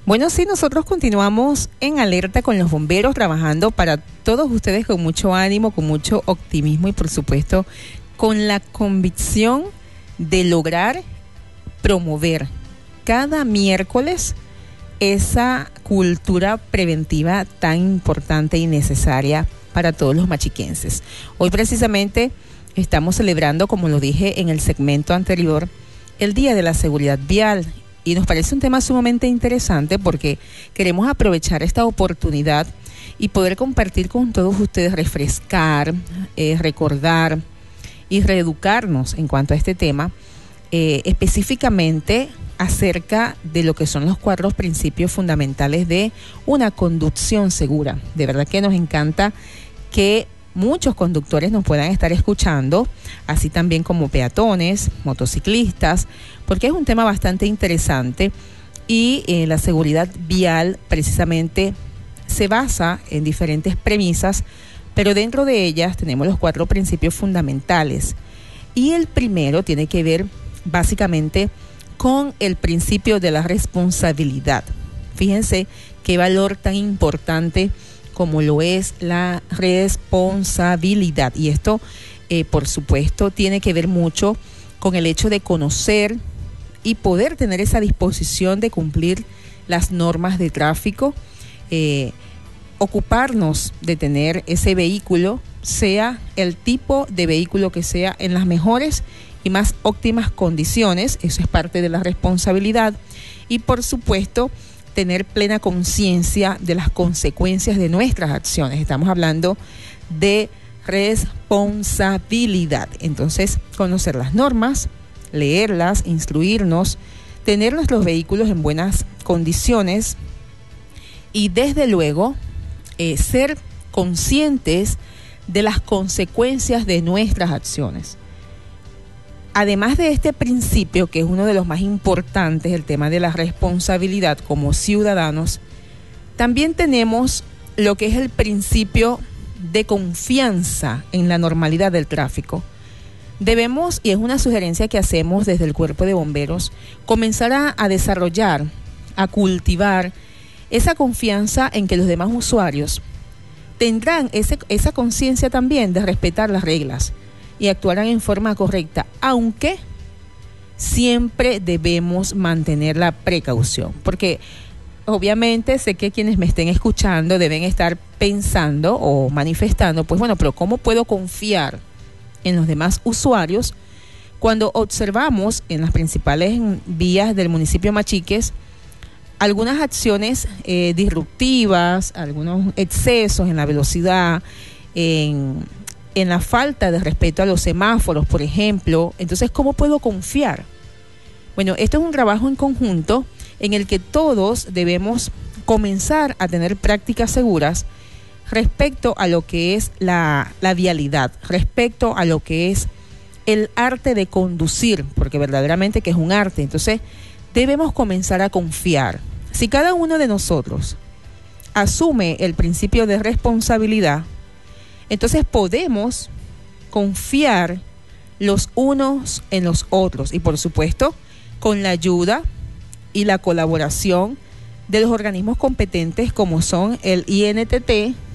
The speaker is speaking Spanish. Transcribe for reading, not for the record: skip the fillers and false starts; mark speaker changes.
Speaker 1: Bueno, sí, nosotros continuamos en alerta con los bomberos, trabajando para todos ustedes con mucho ánimo, con mucho optimismo y, por supuesto, con la convicción de lograr promover cada miércoles esa cultura preventiva tan importante y necesaria para todos los machiquenses. Hoy precisamente estamos celebrando, como lo dije en el segmento anterior, el Día de la Seguridad Vial. Y nos parece un tema sumamente interesante porque queremos aprovechar esta oportunidad y poder compartir con todos ustedes, refrescar, recordar y reeducarnos en cuanto a este tema, específicamente acerca de lo que son los 4 principios fundamentales de una conducción segura. De verdad que nos encanta que muchos conductores nos puedan estar escuchando, así también como peatones, motociclistas, porque es un tema bastante interesante y la seguridad vial precisamente se basa en diferentes premisas, pero dentro de ellas tenemos los 4 principios fundamentales. Y el primero tiene que ver básicamente con el principio de la responsabilidad. Fíjense qué valor tan importante como lo es la responsabilidad. Y esto, por supuesto, tiene que ver mucho con el hecho de conocer y poder tener esa disposición de cumplir las normas de tráfico, ocuparnos de tener ese vehículo, sea el tipo de vehículo que sea, en las mejores y más óptimas condiciones. Eso es parte de la responsabilidad. Y, por supuesto, tener plena conciencia de las consecuencias de nuestras acciones. Estamos hablando de responsabilidad. Entonces, conocer las normas, leerlas, instruirnos, tener nuestros vehículos en buenas condiciones y, desde luego, ser conscientes de las consecuencias de nuestras acciones. Además de este principio, que es uno de los más importantes, el tema de la responsabilidad como ciudadanos, también tenemos lo que es el principio de confianza en la normalidad del tráfico. Debemos, y es una sugerencia que hacemos desde el Cuerpo de Bomberos, comenzar a desarrollar, a cultivar esa confianza en que los demás usuarios tendrán esa conciencia también de respetar las reglas y actuarán en forma correcta, aunque siempre debemos mantener la precaución, porque obviamente sé que quienes me estén escuchando deben estar pensando o manifestando, pues bueno, pero ¿cómo puedo confiar en los demás usuarios cuando observamos en las principales vías del municipio Machiques algunas acciones disruptivas, algunos excesos en la velocidad, en la falta de respeto a los semáforos, por ejemplo? Entonces, ¿cómo puedo confiar? Bueno, esto es un trabajo en conjunto en el que todos debemos comenzar a tener prácticas seguras respecto a lo que es la vialidad, respecto a lo que es el arte de conducir, porque verdaderamente que es un arte. Entonces, debemos comenzar a confiar. Si cada uno de nosotros asume el principio de responsabilidad, entonces podemos confiar los unos en los otros y, por supuesto, con la ayuda y la colaboración de los organismos competentes como son el INTT,